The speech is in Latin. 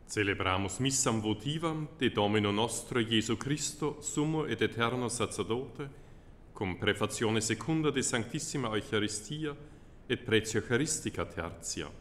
Celebramus missam votivam de Domino nostro Iesu Christo, Summo et Eterno Sacerdote, cum prefazione secunda de Sanctissima Eucharistia et Pretio Eucharistica tertia.